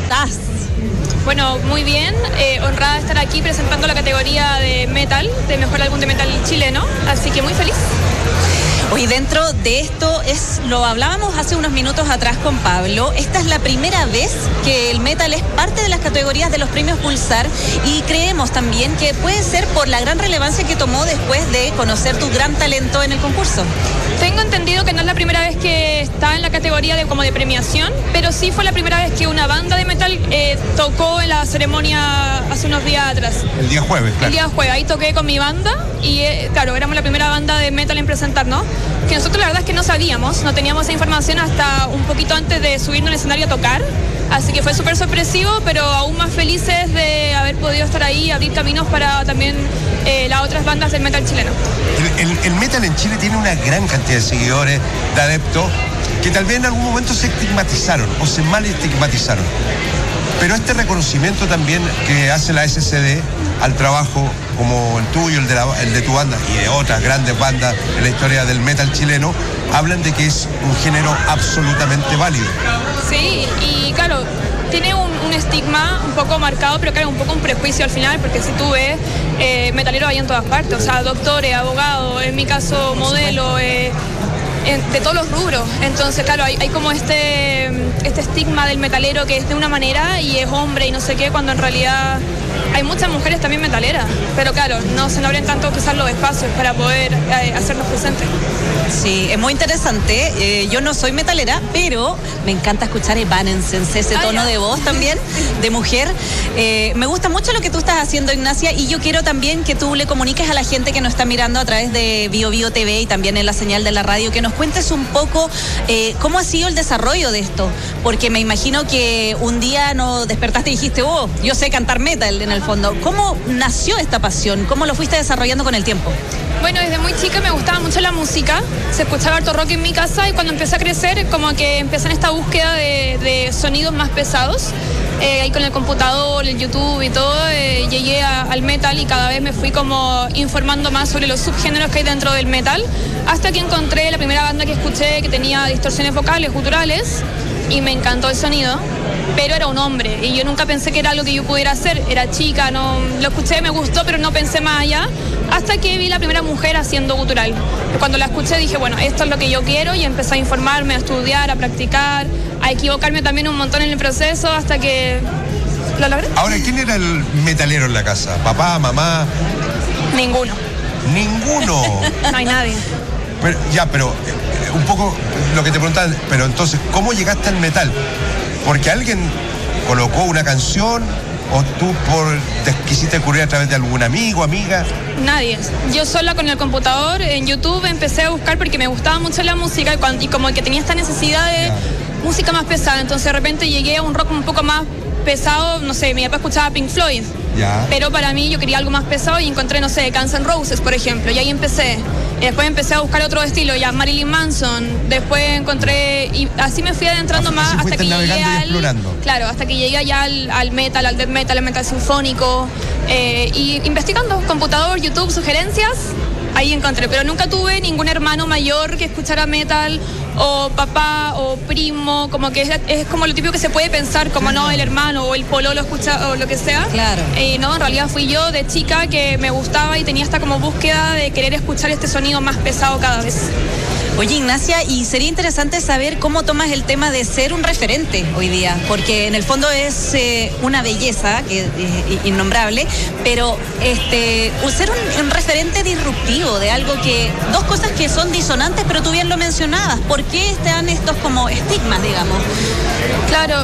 estás? Bueno, muy bien, honrada de estar aquí presentando la categoría de metal, de mejor álbum de metal chileno, así que muy feliz. Hoy dentro de esto lo hablábamos hace unos minutos atrás con Pablo. Esta es la primera vez que el metal es parte de las categorías de los premios Pulsar y creemos también que puede ser por la gran relevancia que tomó después de conocer tu gran talento en el concurso. Tengo entendido que no es la primera vez que está en la categoría de premiación, pero sí fue la primera vez que una banda de metal tocó en la ceremonia hace unos días atrás. El día jueves, claro. El día jueves, ahí toqué con mi banda y claro, éramos la primera banda de metal en presentarnos, que nosotros la verdad es que no sabíamos, no teníamos esa información hasta un poquito antes de subirnos al escenario a tocar, así que fue súper sorpresivo, pero aún más felices de haber podido estar ahí, abrir caminos para también las otras bandas del metal chileno. El metal en Chile tiene una gran cantidad de seguidores, de adeptos, que tal vez en algún momento se estigmatizaron o se mal estigmatizaron. Pero este reconocimiento también que hace la SCD al trabajo como el tuyo, el de tu banda y de otras grandes bandas en la historia del metal chileno, hablan de que es un género absolutamente válido. Sí, y claro, tiene un estigma un poco marcado, pero claro, un poco un prejuicio al final, porque si tú ves, metaleros hay en todas partes, o sea, doctores, abogados, en mi caso modelo, de todos los rubros. Entonces, claro, hay como este estigma del metalero que es de una manera y es hombre y no sé qué, cuando en realidad hay muchas mujeres también metaleras, pero claro, no se abren tanto quizás los espacios para poder hacernos presentes. Sí, es muy interesante. Yo no soy metalera, pero me encanta escuchar Evanescence, ese tono de voz también, de mujer. Me gusta mucho lo que tú estás haciendo, Ignacia, y yo quiero también que tú le comuniques a la gente que nos está mirando a través de Bio Bio TV y también en la señal de la radio, que nos cuentes un poco cómo ha sido el desarrollo de esto, porque me imagino que un día no despertaste y dijiste, oh, yo sé cantar metal en el fondo. ¿Cómo nació esta pasión? ¿Cómo lo fuiste desarrollando con el tiempo? Bueno, desde muy chica me gustaba mucho la música, se escuchaba harto rock en mi casa y cuando empecé a crecer como que empecé en esta búsqueda de sonidos más pesados, ahí con el computador, el YouTube y todo, llegué al metal y cada vez me fui como informando más sobre los subgéneros que hay dentro del metal, hasta que encontré la primera banda que escuché que tenía distorsiones vocales, guturales, y me encantó el sonido, pero era un hombre y yo nunca pensé que era algo que yo pudiera hacer, era chica, no, lo escuché, me gustó, pero no pensé más allá, hasta que vi la primera mujer haciendo gutural. Cuando la escuché dije, bueno, esto es lo que yo quiero y empecé a informarme, a estudiar, a practicar, a equivocarme también un montón en el proceso hasta que lo logré. Ahora, ¿quién era el metalero en la casa? ¿Papá, mamá? Ninguno. ¿Ninguno? No hay nadie. Pero un poco lo que te preguntaba, pero entonces, ¿cómo llegaste al metal? ¿Porque alguien colocó una canción o tú te quisiste descubrir a través de algún amigo, amiga? Nadie. Yo sola con el computador, en YouTube empecé a buscar porque me gustaba mucho la música y como que tenía esta necesidad de música más pesada, entonces de repente llegué a un rock un poco más pesado, no sé, mi papá escuchaba Pink Floyd, pero para mí yo quería algo más pesado y encontré, no sé, Guns N' Roses, por ejemplo, y ahí empecé. Después empecé a buscar otro estilo, ya Marilyn Manson, después encontré, y así me fui adentrando más hasta que llegué hasta que llegué ya al metal, al death metal, al metal sinfónico, y investigando, computador, YouTube, sugerencias, ahí encontré, pero nunca tuve ningún hermano mayor que escuchara metal, o papá, o primo, como que es como lo típico que se puede pensar, como no, el hermano, o el pololo escucha, o lo que sea. Claro. No, en realidad fui yo de chica que me gustaba y tenía esta como búsqueda de querer escuchar este sonido más pesado cada vez. Oye, Ignacia, y sería interesante saber cómo tomas el tema de ser un referente hoy día, porque en el fondo es una belleza que es innombrable, pero ser un referente disruptivo de algo que, dos cosas que son disonantes, pero tú bien lo mencionabas, ¿por qué están estos como estigmas, digamos? Claro,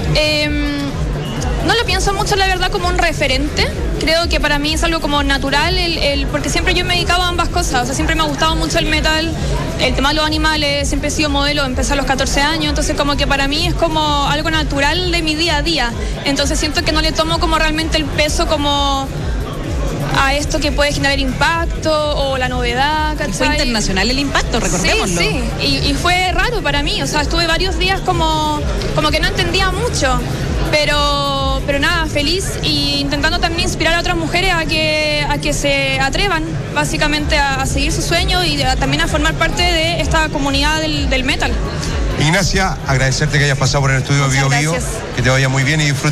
no lo pienso mucho, la verdad, como un referente. Creo que para mí es algo como natural, porque siempre yo me he dedicado a ambas cosas. O sea, siempre me ha gustado mucho el metal, el tema de los animales, siempre he sido modelo, empecé a los 14 años, entonces como que para mí es como algo natural de mi día a día. Entonces siento que no le tomo como realmente el peso como a esto que puede generar impacto o la novedad, ¿cachai? Fue internacional el impacto, recordémoslo. Sí, y fue raro para mí, o sea, estuve varios días como que no entendía mucho, pero nada, feliz y intentando también inspirar a otras mujeres a que se atrevan básicamente a seguir su sueño y también a formar parte de esta comunidad del metal. Ignacia, agradecerte que hayas pasado por el estudio Bio Bio, que te vaya muy bien y disfrutes.